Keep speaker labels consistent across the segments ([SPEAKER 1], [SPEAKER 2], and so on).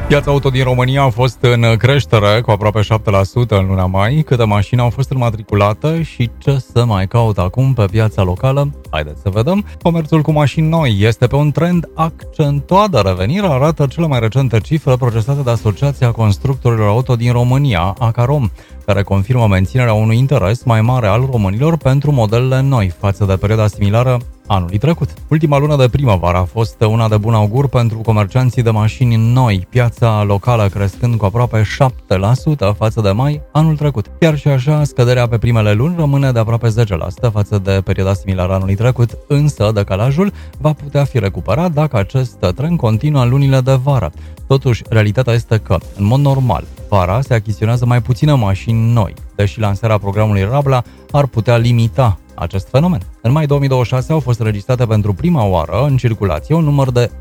[SPEAKER 1] Piața auto din România a fost în creștere cu aproape 7% în luna mai. Câte mașini au fost înmatriculate și ce să mai caut acum pe piața locală? Haideți să vedem. Comerțul cu mașini noi este pe un trend accentuat de revenire, arată cele mai recente cifre procesate de Asociația Constructorilor Auto din România, ACAROM, care confirmă menținerea unui interes mai mare al românilor pentru modelele noi față de perioada similară anului trecut. Ultima lună de primăvară a fost una de bun augur pentru comercianții de mașini noi, piața locală crescând cu aproape 7% față de mai anul trecut. Chiar și așa, scăderea pe primele luni rămâne de aproape 10% față de perioada similară anului trecut, însă decalajul va putea fi recuperat dacă acest trend continuă în lunile de vară. Totuși, realitatea este că, în mod normal, vara se achiziționează mai puține mașini noi, deși lansarea programului Rabla ar putea limita acest fenomen. În mai 2026 au fost înregistrate pentru prima oară în circulație un număr de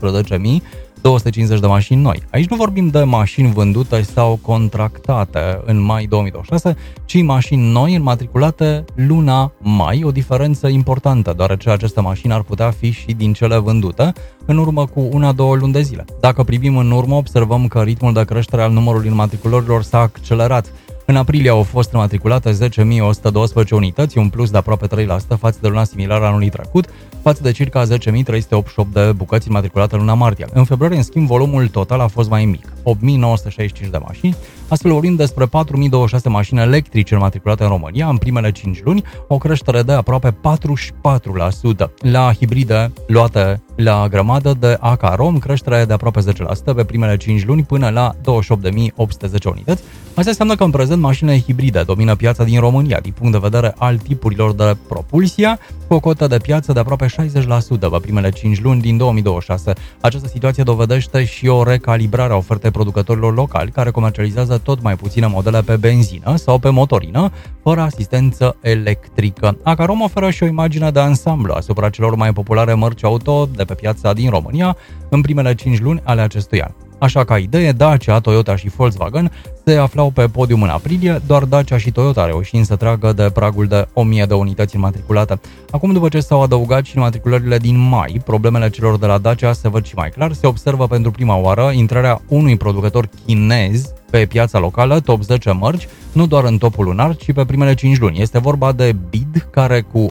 [SPEAKER 1] 11.250 de mașini noi. Aici nu vorbim de mașini vândute sau contractate în mai 2026, ci mașini noi înmatriculate luna mai, o diferență importantă, deoarece aceste mașini ar putea fi și din cele vândute în urmă cu 1-2 luni de zile. Dacă privim în urmă, observăm că ritmul de creștere al numărului înmatriculărilor s-a accelerat. În aprilie au fost înmatriculate 10.112 unități, un plus de aproape 3% față de luna similară anului trecut, față de circa 10.388 de bucăți înmatriculate în luna martie. În februarie, în schimb, volumul total a fost mai mic, 8.965 de mașini, astfel vorbim despre 4.026 mașini electrice înmatriculate în România în primele 5 luni, o creștere de aproape 44%. La hibride luate la grămadă de ACAROM, creștere de aproape 10% pe primele 5 luni până la 28.810 unități. Asta înseamnă că în prezent mașinile hibride domină piața din România din punct de vedere al tipurilor de propulsie, cu o cotă de piață de aproape 60% pe primele 5 luni din 2026. Această situație dovedește și o recalibrare a ofertei producătorilor locali care comercializează tot mai puține modele pe benzină sau pe motorină, fără asistență electrică. ACAROM oferă și o imagine de ansamblu asupra celor mai populare mărci auto de pe piața din România în primele 5 luni ale acestui an. Așa ca idee, Dacia, Toyota și Volkswagen se aflau pe podium în aprilie, doar Dacia și Toyota reușind să tragă de pragul de 1000 de unități înmatriculate. Acum, după ce s-au adăugat și înmatriculările din mai, problemele celor de la Dacia se văd și mai clar. Se observă pentru prima oară intrarea unui producător chinez pe piața locală, top 10 mărci, nu doar în topul lunar, ci pe primele 5 luni. Este vorba de BID, care cu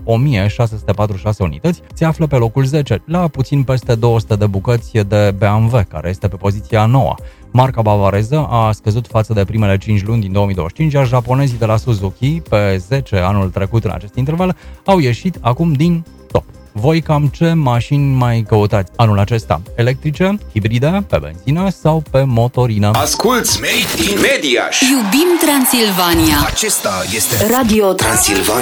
[SPEAKER 1] 1646 unități se află pe locul 10, la puțin peste 200 de bucăți de BMW, care este pe poziția 9. Marca bavareză a scăzut față de primele 5 luni din 2025, iar japonezii de la Suzuki, pe 10 anul trecut în acest interval, au ieșit acum din top. Voi cam ce mașini mai căutați anul acesta? Electrice, hibride, pe benzină sau pe motorină?
[SPEAKER 2] Asculți Made in Mediaș!
[SPEAKER 3] Iubim Transilvania!
[SPEAKER 2] Acesta este
[SPEAKER 3] Radio
[SPEAKER 2] Transilvania.